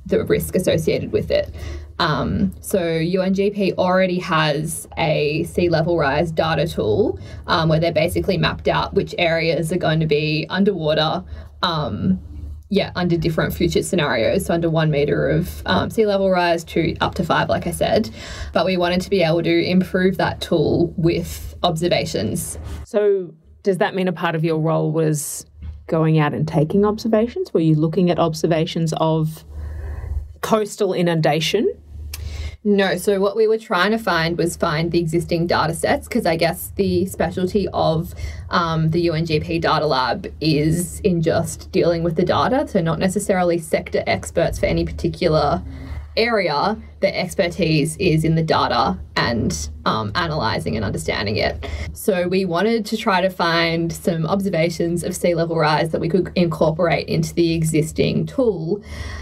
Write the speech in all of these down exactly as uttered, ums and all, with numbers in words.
the risk associated with it. Um, so U N G P already has a sea level rise data tool um, where they're basically mapped out which areas are going to be underwater, um, yeah, under different future scenarios. So under one metre of um, sea level rise to up to five, like I said. But we wanted to be able to improve that tool with observations. So does that mean a part of your role was going out and taking observations? Were you looking at observations of coastal inundation? No, so what we were trying to find was find the existing data sets, because I guess the specialty of um, the U N G P Data Lab is in just dealing with the data, so not necessarily sector experts for any particular area. The expertise is in the data and um, analysing and understanding it. So we wanted to try to find some observations of sea level rise that we could incorporate into the existing tool,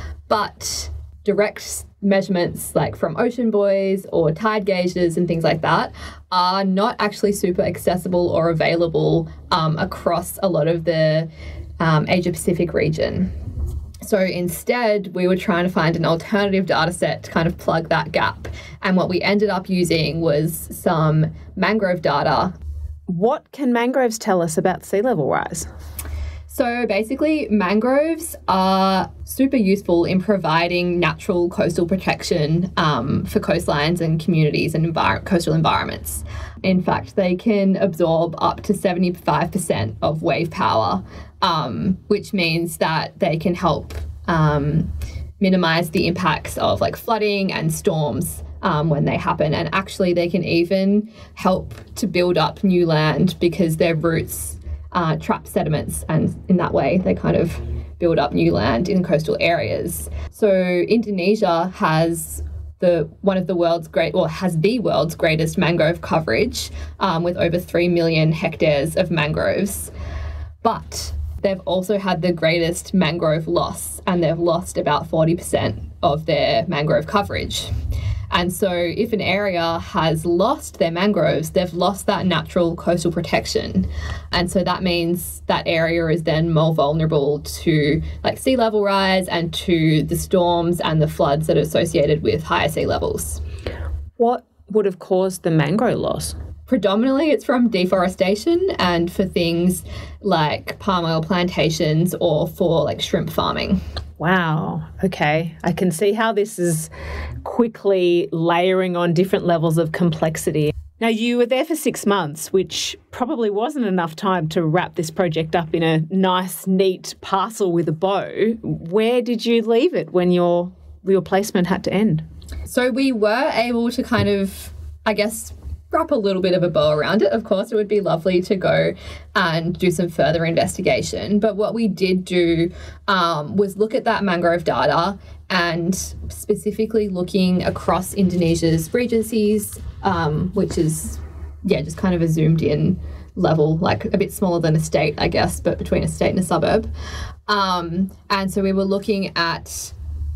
but direct measurements like from ocean buoys or tide gauges and things like that are not actually super accessible or available um, across a lot of the um, Asia Pacific region. So instead, we were trying to find an alternative data set to kind of plug that gap. And what we ended up using was some mangrove data. What can mangroves tell us about sea level rise? So basically, mangroves are super useful in providing natural coastal protection um, for coastlines and communities and envir- coastal environments. In fact, they can absorb up to seventy-five percent of wave power, um, which means that they can help um, minimise the impacts of like flooding and storms um, when they happen. And actually, they can even help to build up new land because their roots Uh, trap sediments, and in that way they kind of build up new land in coastal areas. So Indonesia has the one of the world's great, or has the world's greatest mangrove coverage um, with over three million hectares of mangroves. But they've also had the greatest mangrove loss, and they've lost about forty percent of their mangrove coverage. And so if an area has lost their mangroves, they've lost that natural coastal protection. And so that means that area is then more vulnerable to like sea level rise and to the storms and the floods that are associated with higher sea levels. What would have caused the mangrove loss? Predominantly it's from deforestation and for things like palm oil plantations or for like shrimp farming. Wow. Okay. I can see how this is quickly layering on different levels of complexity. Now, you were there for six months, which probably wasn't enough time to wrap this project up in a nice, neat parcel with a bow. Where did you leave it when your your placement had to end? So we were able to kind of, I guess, wrap a little bit of a bow around it. Of course, it would be lovely to go and do some further investigation. But what we did do um, was look at that mangrove data and specifically looking across Indonesia's regencies, um, which is, yeah, just kind of a zoomed in level, like a bit smaller than a state, I guess, but between a state and a suburb. Um, and so we were looking at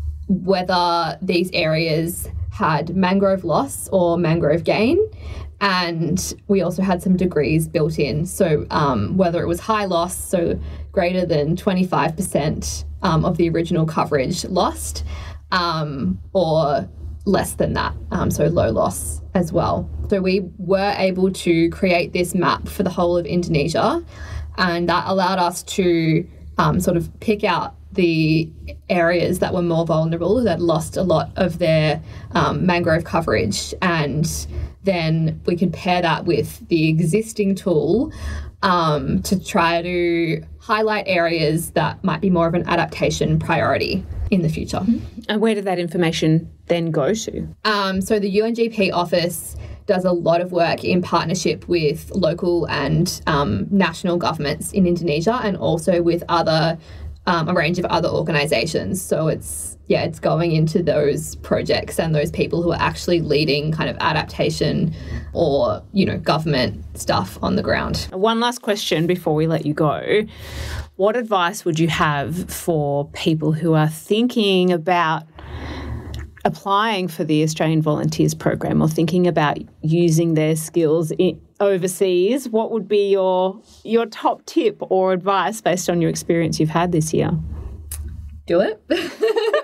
whether these areas had mangrove loss or mangrove gain. And we also had some degrees built in. So um, whether it was high loss, so greater than twenty-five percent um, of the original coverage lost, um, or less than that, um, so low loss as well. So we were able to create this map for the whole of Indonesia, and that allowed us to um, sort of pick out the areas that were more vulnerable, that lost a lot of their um, mangrove coverage, and then we could pair that with the existing tool um, to try to highlight areas that might be more of an adaptation priority in the future. And where did that information then go to? Um, so the U N G P office does a lot of work in partnership with local and um, national governments in Indonesia, and also with other Um, a range of other organisations. So it's, yeah, it's going into those projects and those people who are actually leading kind of adaptation or, you know, government stuff on the ground. One last question before we let you go. What advice would you have for people who are thinking about applying for the Australian Volunteers Program or thinking about using their skills in overseas? What would be your your top tip or advice based on your experience you've had this year? Do it.